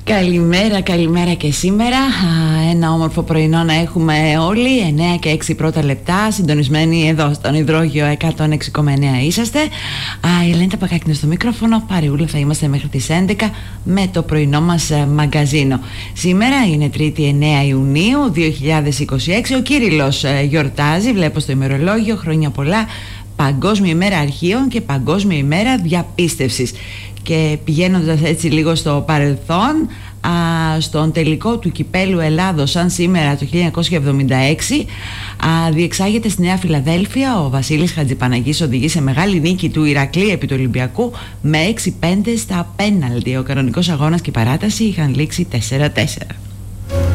Καλημέρα, καλημέρα και σήμερα. Ένα όμορφο πρωινό να έχουμε όλοι. 9 και 6 πρώτα λεπτά. Συντονισμένοι εδώ στον υδρόγειο 106,9 είσαστε. Η Ελένη Ταπακάκη στο μικρόφωνο. Παρεούλα θα είμαστε μέχρι τις 11 με το πρωινό μας μαγκαζίνο. Σήμερα είναι 3η 9 Ιουνίου 2026. Ο Κύριλλος γιορτάζει, βλέπω στο ημερολόγιο. Χρόνια πολλά. Παγκόσμια ημέρα αρχείων και Παγκόσμια ημέρα διαπίστευσης. Και πηγαίνοντας έτσι λίγο στο παρελθόν, στον τελικό του κυπέλου Ελλάδος, σαν σήμερα το 1976, διεξάγεται στη Νέα Φιλαδέλφια. Ο Βασίλης Χατζηπαναγής οδηγεί σε μεγάλη νίκη του Ηρακλή επί του Ολυμπιακού με 6-5 στα πέναλτι. Ο κανονικός αγώνας και η παράταση είχαν λήξει 4-4.